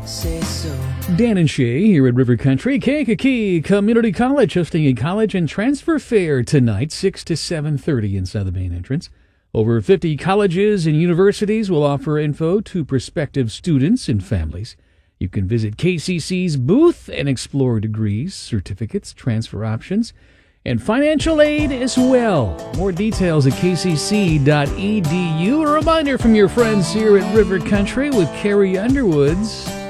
say so. Dan and Shay here at River Country. Kankakee Community College hosting a college and transfer fair tonight, 6 to 7:30 inside the main entrance. Over 50 colleges and universities will offer info to prospective students and families. You can visit KCC's booth and explore degrees, certificates, transfer options, and financial aid as well. More details at kcc.edu. A reminder from your friends here at River Country with Carrie Underwood's